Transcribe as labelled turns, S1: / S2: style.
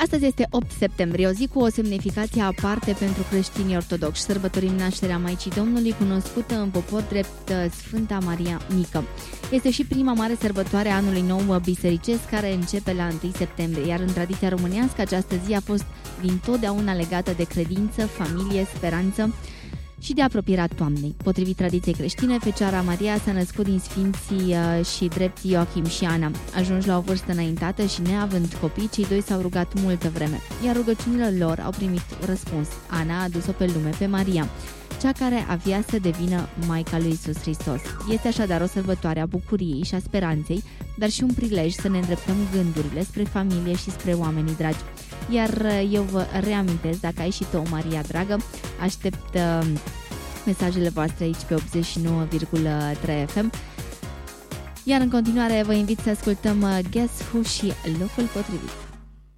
S1: Astăzi este 8 septembrie, o zi cu o semnificație aparte pentru creștinii ortodoxi. Sărbătorim nașterea Maicii Domnului, cunoscută în popor drept Sfânta Maria Mică. Este și prima mare sărbătoare a anului nou bisericesc, care începe la 1 septembrie, iar în tradiția românească această zi a fost dintotdeauna legată de credință, familie, speranță și de apropierea toamnei. Potrivit tradiției creștine, Fecioara Maria s-a născut din sfinții și dreptii Ioachim și Ana. Ajunși la o vârstă înaintată și neavând copii, cei doi s-au rugat multă vreme, iar rugăciunile lor au primit răspuns. Ana a adus-o pe lume pe Maria, cea care avea să devină Maica lui Iisus Hristos. Este așadar o sărbătoare a bucuriei și a speranței, dar și un prilej să ne îndreptăm gândurile spre familie și spre oamenii dragi. Iar eu vă reamintesc, dacă ai și tu o Maria dragă, aștept mesajele voastre aici pe 89,3 FM. Iar în continuare vă invit să ascultăm Guess Who și Locul Potrivit.